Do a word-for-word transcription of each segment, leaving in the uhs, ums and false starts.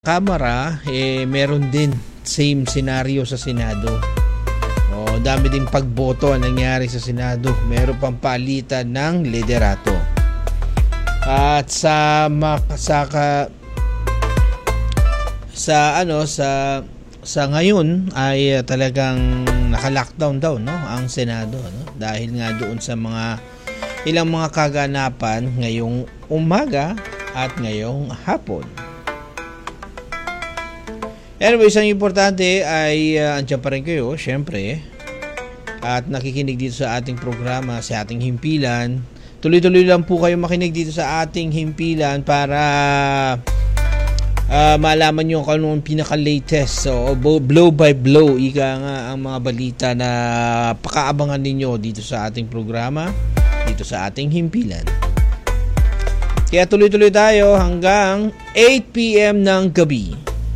Kamara, eh, meron din same scenario sa Senado. O, dami ding pagboto ang nangyari sa Senado. Meron pang palitan ng liderato. At sa makasaka sa ano sa sa ngayon ay uh, talagang naka-lockdown daw, no, ang Senado, no, dahil nga doon sa mga ilang mga kaganapan ngayong umaga at ngayong hapon. Anyway, isang importante ay uh, andyan pa rin kayo, syempre, at nakikinig dito sa ating programa, sa ating himpilan. Tuloy-tuloy lang po kayo makinig dito sa ating himpilan para uh, malaman nyo kung anong pinaka-latest. So, blow by blow, ika nga ang mga balita na pakaabangan ninyo dito sa ating programa, dito sa ating himpilan. Kaya tuloy-tuloy tayo hanggang eight p.m. ng gabi.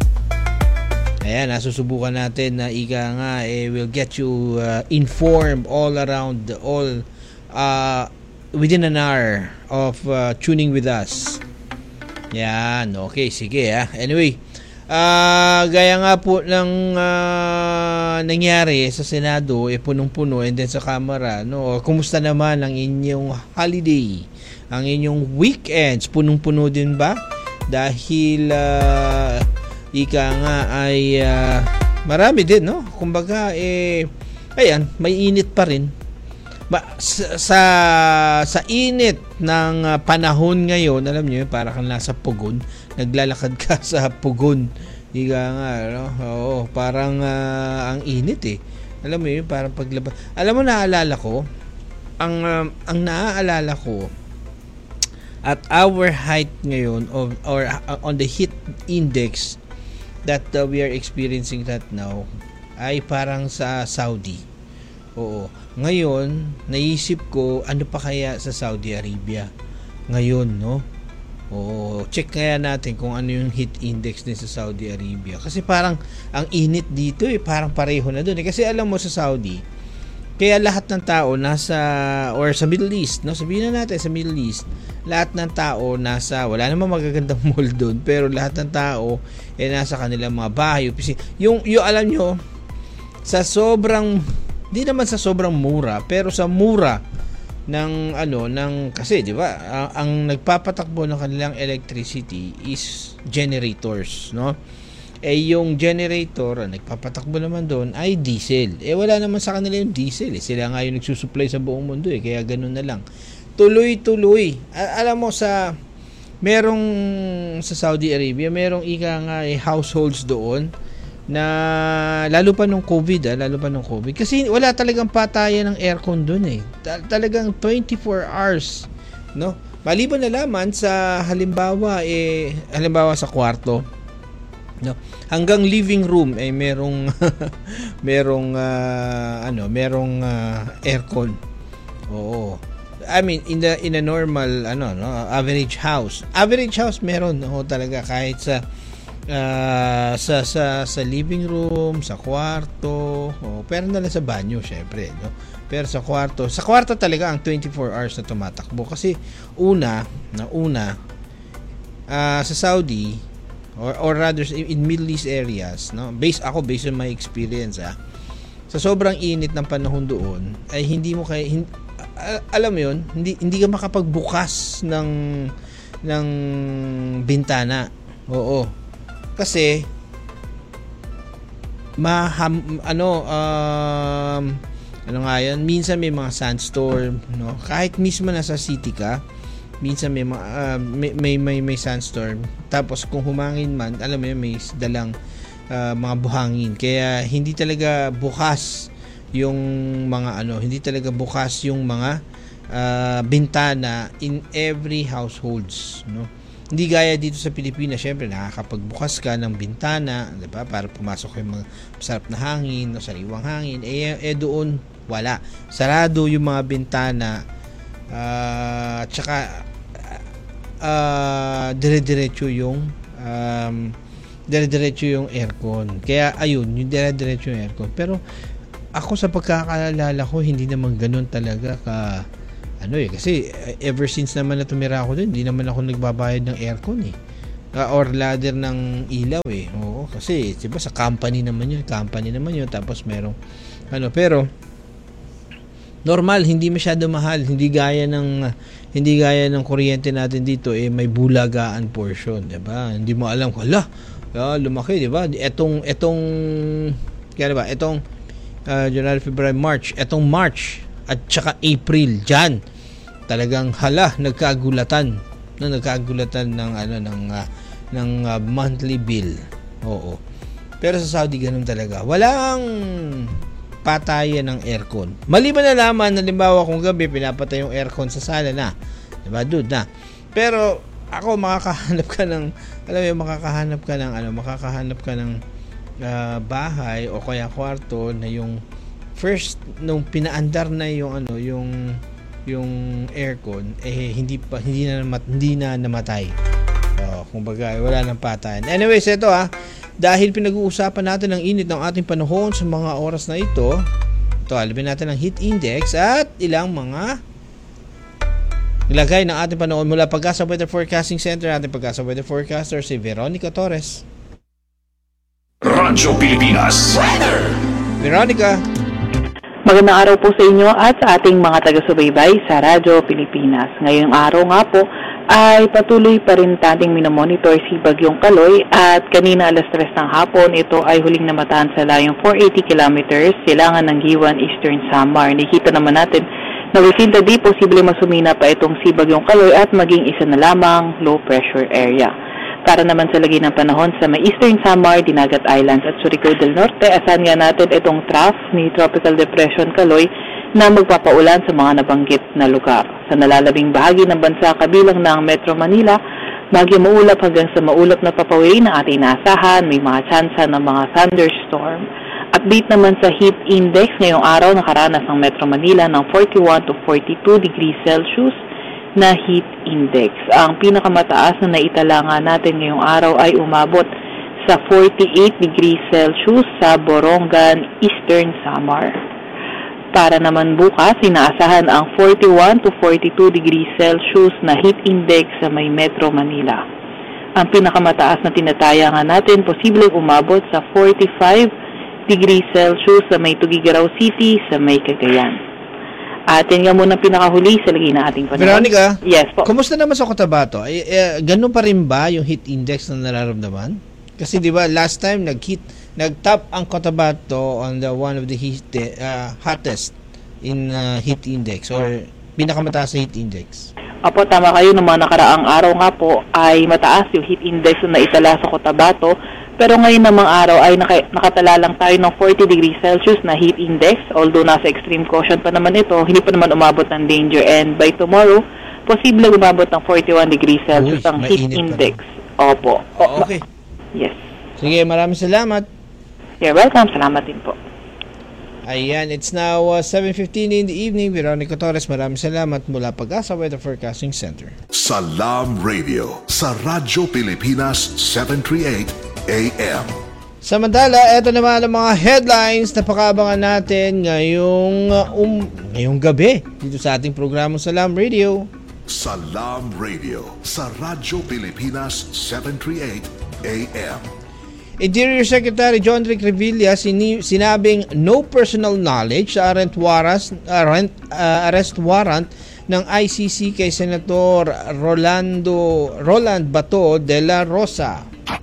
Ayan, nasusubukan natin na ika nga eh, will get you uh, informed all around, all uh, within an hour of uh, tuning with us. Yan, okay, sige ah. Anyway, uh, gaya nga po ng uh, nangyari sa Senado, eh punong-puno, and then sa Kamara, no? Kumusta naman ang inyong holiday? Ang inyong weekends, punong-puno din ba? Dahil uh, ika nga ay uh, marami din, no? Kumbaga eh ayan, may init pa rin. Ba, sa, sa sa init ng uh, panahon ngayon, alam niyo, para kang nasa pugon, naglalakad ka sa pugon. Ika nga, no? Oo, parang uh, ang init eh. Alam mo 'yun, parang paglabas. Alam mo, naaalala ko, ang um, ang naaalala ko at our height ngayon of or uh, on the heat index that uh, we are experiencing that now ay parang sa Saudi. Oo. Ngayon, naisip ko, ano pa kaya sa Saudi Arabia ngayon, no? Oo. Check kaya natin kung ano yung heat index din sa Saudi Arabia. Kasi parang ang init dito eh, parang pareho na doon eh. Kasi alam mo sa Saudi, kaya lahat ng tao nasa, or sa Middle East, no? Sabihin na natin sa Middle East, lahat ng tao nasa, wala namang magagandang mall doon, pero lahat ng tao eh nasa kanilang mga bahay, yung, yung alam nyo, sa sobrang, di naman sa sobrang mura, pero sa mura ng ano, ng, kasi di ba, ang, ang nagpapatakbo ng kanilang electricity is generators, no? Eh yung generator, ang nagpapatakbo naman doon ay diesel. Eh wala naman sa kanila yung diesel eh. Sila nga yung nagsusupply sa buong mundo eh. Kaya ganun na lang. Tuloy-tuloy. A- alam mo sa merong sa Saudi Arabia, merong ika nga eh, households doon na lalo pa nung COVID ah, lalo pa nung COVID. Kasi wala talagang patayan ng aircon doon eh. Ta- talagang twenty-four hours, no? Maliban na lamang sa halimbawa eh halimbawa sa kwarto, no, hanggang living room ay eh, merong merong uh, ano merong uh, aircon. Oo, I mean in the in a normal ano no average house average house meron, no, talaga, kahit sa uh, sa sa sa living room, sa kwarto, oh, pero na lang sa banyo syempre, no, pero sa kwarto sa kwarto talaga ang twenty-four hours na tumatakbo. Kasi una na una uh, sa Saudi, or or rather in Middle East areas, no, based ako based on my experience ah, sa sobrang init ng panahon doon ay hindi mo kaya hindi, alam mo yun, hindi hindi ka makapagbukas ng ng bintana. Oo, kasi maham, ano um, ano nga yan, minsan may mga sandstorm, no, kahit mismo nasa city ka, minsan may, uh, may may may may sandstorm. Tapos kung humangin man, alam mo yun, may dalang uh, mga buhangin. Kaya hindi talaga bukas yung mga ano, hindi talaga bukas yung mga uh, bintana in every households, no. Hindi gaya dito sa Pilipinas, syempre nakakapagbukas ka ng bintana, 'di ba, para pumasok yung mga masarap na hangin, no, sariwang hangin. Eh, eh doon wala. Sarado yung mga bintana. Uh, at saka uh, dire-diretso yung um, dire-diretso yung aircon. Kaya ayun, yung dire-diretso yung aircon. Pero ako sa pagkakaalala ko, hindi naman ganun talaga ka ano eh, kasi ever since naman na tumira ako doon, hindi naman ako nagbabayad ng aircon eh. uh, or ladder ng ilaw eh. Oo, kasi diba sa company naman yun, company naman yun, tapos merong ano, pero normal, hindi masyado mahal, hindi gaya ng hindi gaya ng kuryente natin dito eh may bulagaan portion, 'di ba? Hindi mo alam kung ala, ah, lumaki, 'di ba? Etong etong kaya ba? Etong uh, January, February, March, etong March at saka April diyan. Talagang hala, nagkagulatan, na nagkagulatan ng ano ng uh, ng uh, monthly bill. Oo. Pero sa Saudi ganun talaga. Walang patayan ng aircon. Maliban na naman, halimbawa kung gabi pinapatay yung aircon sa sala na. Diba, dude na. Pero ako makakahanap ka ng alam mo, makakahanap ka ng ano, makakahanap ka ng uh, bahay o kaya kwarto na yung first nung pinaandar na yung ano, yung yung aircon eh hindi pa hindi na namat, hindi na namatay. Oh, kumbaga wala nang patayan. Anyways, ito ah, dahil pinag-uusapan natin ang init ng ating panahon sa mga oras na ito, ito alamin natin ang heat index at ilang mga nilagay ng ating panahon mula Pag-asa Weather Forecasting Center, ating Pag-asa Weather Forecaster si Veronica Torres. Radyo Pilipinas Weather. Veronica. Magandang araw po sa inyo at sa ating mga taga-subaybay sa Radyo Pilipinas. Ngayong araw nga po ay patuloy pa rin nating minomonitor si Bagyong Kaloy at kanina alas tres ng hapon ito ay huling namataan sa layong four hundred eighty kilometers silangan ng Giwan, Eastern Samar. Nakita naman natin na within the day posible masumina pa itong si Bagyong Kaloy at maging isa na lamang low pressure area. Para naman sa lagi ng panahon sa may Eastern Samar, Dinagat Islands at Surigao del Norte, asahan nga natin itong trough ni Tropical Depression Kaloy na magpapaulan sa mga nabanggit na lugar. Sa nalalabing bahagi ng bansa kabilang ng Metro Manila, bagyo maulap hanggang sa maulap na papawiri na ating naasahan, may mga tsansa ng mga thunderstorm. Update naman sa heat index, ngayong araw nakaranas ng Metro Manila ng forty-one to forty-two degrees Celsius na heat index. Ang pinakamataas na naitala nga natin ngayong araw ay umabot sa forty-eight degrees Celsius sa Borongan, Eastern Samar. Para naman bukas, inaasahan ang forty-one to forty-two degrees Celsius na heat index sa may Metro Manila. Ang pinakamataas na tinataya nga natin, posibleng umabot sa forty-five degrees Celsius sa may Tuguegarao City sa may Cagayan. Atin nga muna pinakahuli sa lagi na ating panahon. Veronica, yes po. Kumusta naman sa Cotabato? Ay, eh, ganun pa rin ba yung heat index na nararamdaman? Kasi di ba last time nag-heat nag-top ang Cotabato on the one of the heat, uh, hottest in uh, heat index or pinakamataas na heat index. Apo, tama kayo. Noong mga nakaraang araw nga po ay mataas yung heat index na naitala sa Cotabato. Pero ngayon namang araw ay naka, nakatala lang tayo ng forty degrees Celsius na heat index. Although nasa extreme caution pa naman ito, hindi pa naman umabot ng danger. And by tomorrow, posible umabot ng forty-one degrees Celsius Uy, ang heat index. Opo. Oh, okay. Yes. Sige, maraming salamat. You're welcome. Salamat din po. Ayan, it's now uh, seven fifteen in the evening. Veronica Torres, maraming salamat mula Pag-asa Weather Forecasting Center. Salam Radio sa Radyo Pilipinas seven thirty-eight A M. Samantala, eto naman ang mga headlines na pakaabangan natin ngayong, um, ngayong gabi dito sa ating programa Salam Radio. Salam Radio sa Radyo Pilipinas seven thirty-eight A M. Interior Secretary John Rick Revilla sini- sinabing no personal knowledge sa arrest warrant, arrest, uh, arrest warrant ng I C C kay Senator Rolando Roland Bato de la Rosa.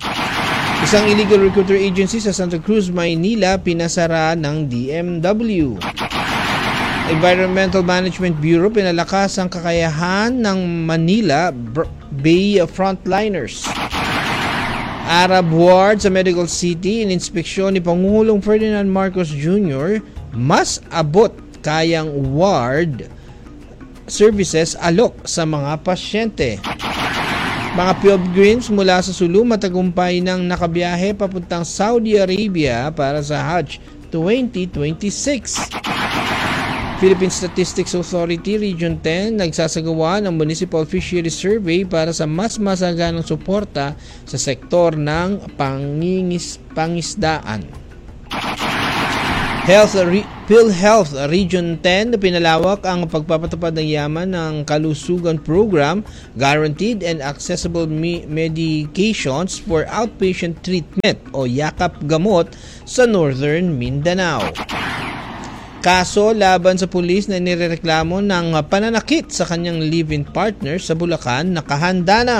Isang illegal recruiter agency sa Santa Cruz, Maynila pinasara ng D M W. Environmental Management Bureau pinalakas ang kakayahan ng Manila Bay frontliners. Arab Ward sa Medical City, ininspeksyon ni Pangulong Ferdinand Marcos Junior mas abot kayang ward services alok sa mga pasyente. Mga pilgrims mula sa Sulu matagumpay ng nakabiyahe papuntang Saudi Arabia para sa Hajj twenty twenty-six. Philippine Statistics Authority Region ten nagsasagawa ng Municipal Fishery Survey para sa mas masaganang suporta sa sektor ng pangingis, pangisdaan. Health Re- PhilHealth Region ten pinalawak ang pagpapatupad ng yaman ng kalusugan program, guaranteed and accessible me- medications for outpatient treatment o yakap gamot sa Northern Mindanao. Kaso laban sa pulis na nirereklamo ng pananakit sa kanyang live-in partner sa Bulacan nakahanda na.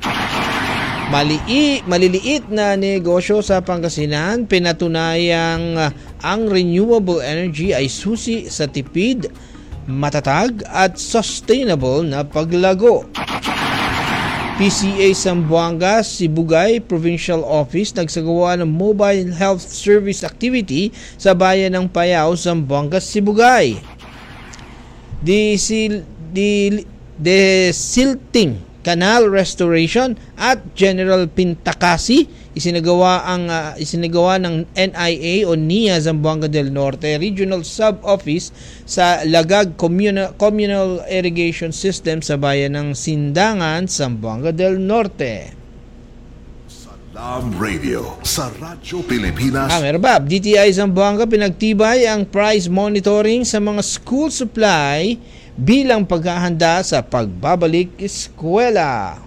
Malii, maliliit na negosyo sa Pangasinan, pinatunayang uh, ang renewable energy ay susi sa tipid, matatag at sustainable na paglago. P C A Zamboanga, Sibugay Provincial Office nagsagawa ng mobile health service activity sa bayan ng Payao, Zamboanga, Sibugay. Desil, de, desilting Canal Restoration at General Pintakasi isinagawa ang uh, isinagawa ng N I A o N I A Zamboanga del Norte Regional Sub-Office sa Lagag Communal, Communal Irrigation System sa bayan ng Sindangan, Zamboanga del Norte. Salam Radio sa Radyo Pilipinas. Ah, meron ba? D T I Zamboanga pinagtibay ang price monitoring sa mga school supply bilang paghahanda sa pagbabalik eskwela.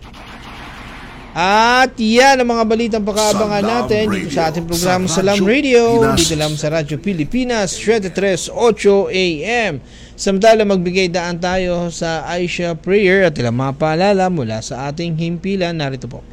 At yan ang mga balitang pakaabangan natin dito sa ating programa Salam Radio, dito lang sa Radyo Pilipinas, thirty-three eight A M. Samantala magbigay daan tayo sa Aisha Prayer at ilang mga paalala mula sa ating himpilan. Narito po.